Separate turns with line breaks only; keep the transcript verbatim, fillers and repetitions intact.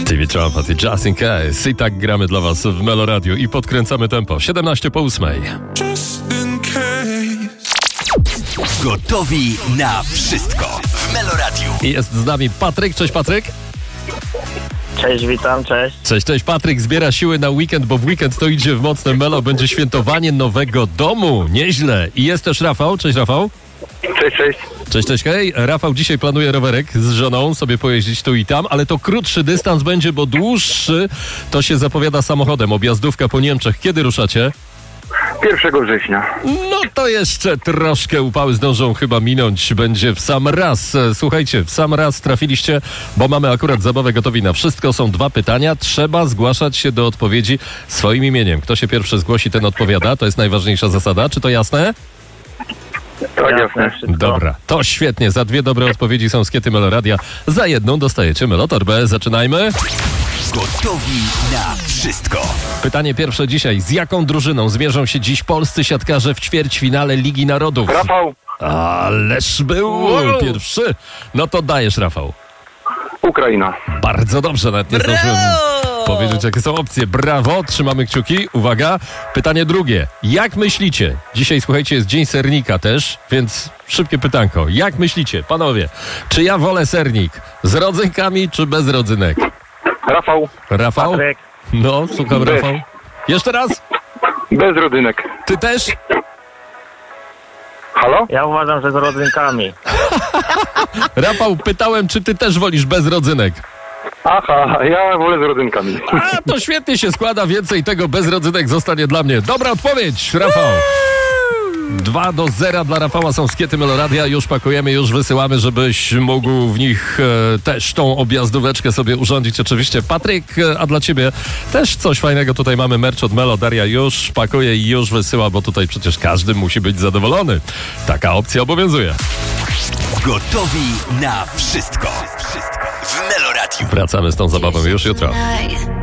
David Trump i Justin Case. I tak gramy dla was w Melo Radio i podkręcamy tempo. siedemnaście po ósmej.
Gotowi na wszystko w Melo Radio.
I jest z nami Patryk. Cześć Patryk.
Cześć, witam, cześć.
Cześć, cześć Patryk. Zbiera siły na weekend, bo w weekend to idzie w mocne Melo. Będzie świętowanie nowego domu. Nieźle. I jest też Rafał. Cześć Rafał.
Cześć, cześć.
Cześć, cześć, hej. Rafał dzisiaj planuje rowerek z żoną, sobie pojeździć tu i tam, ale to krótszy dystans będzie, bo dłuższy to się zapowiada samochodem. Objazdówka po Niemczech. Kiedy ruszacie?
pierwszego września.
No to jeszcze troszkę upały zdążą chyba minąć. Będzie w sam raz. Słuchajcie, w sam raz trafiliście, bo mamy akurat zabawę gotowi na wszystko. Są dwa pytania. Trzeba zgłaszać się do odpowiedzi swoim imieniem. Kto się pierwszy zgłosi, ten odpowiada. To jest najważniejsza zasada. Czy to jasne?
Tak, jasne.
Dobra, to świetnie. Za dwie dobre odpowiedzi są skiety Melo Radia. Za jedną dostajecie Melo Torbę. Zaczynajmy.
Gotowi na wszystko.
Pytanie pierwsze dzisiaj. Z jaką drużyną zmierzą się dziś polscy siatkarze w ćwierćfinale Ligi Narodów?
Rafał.
Ależ był
Wow.
pierwszy. No to dajesz, Rafał.
Ukraina.
Bardzo dobrze, nawet nie zdążyłem powiedzieć, jakie są opcje. Brawo, trzymamy kciuki. Uwaga, pytanie drugie. Jak myślicie? Dzisiaj, słuchajcie, jest Dzień Sernika też, więc szybkie pytanko. Jak myślicie, panowie, czy ja wolę sernik z rodzynkami, czy bez rodzynek?
Rafał.
Rafał?
Patryk.
No, słucham,
Bez.
Rafał. Jeszcze raz?
Bez rodzynek.
Ty też?
Halo?
Ja uważam, że z rodzynkami.
Rafał, pytałem, czy ty też wolisz bez rodzynek?
Aha, ja wolę z rodzynkami.
A, to świetnie się składa, więcej tego bez rodzynek zostanie dla mnie. Dobra odpowiedź, Rafał. Dwa do zera dla Rafała są skiety Melo Radia. Już pakujemy, już wysyłamy, żebyś mógł w nich e, też tą objazdóweczkę sobie urządzić. Oczywiście Patryk, e, a dla ciebie też coś fajnego. Tutaj mamy merch od Melo. Daria już pakuje i już wysyła, bo tutaj przecież każdy musi być zadowolony. Taka opcja obowiązuje.
Gotowi na wszystko. Wszystko w Melo Radio.
Wracamy z tą zabawą już jutro.
Tonight.